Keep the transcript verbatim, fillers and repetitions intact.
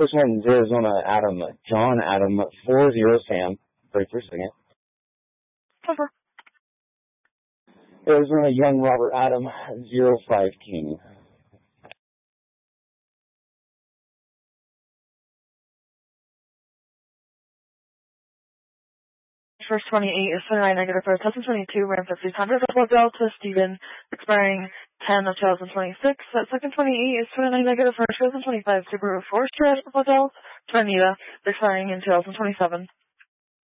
first one is Arizona Adam, John Adam, four zero Sam. Break for a second. Cover. Arizona Young Robert Adam, zero five King. First twenty-eight is twenty-nine negative for two thousand twenty-two, ran for six hundred Buffalo Delta, Stephen, expiring ten of two thousand twenty-six. That second twenty-eight is twenty-nine negative for two thousand twenty-five, Subaru Forester, Buffalo Delta, Tornado, expiring in two thousand twenty-seven.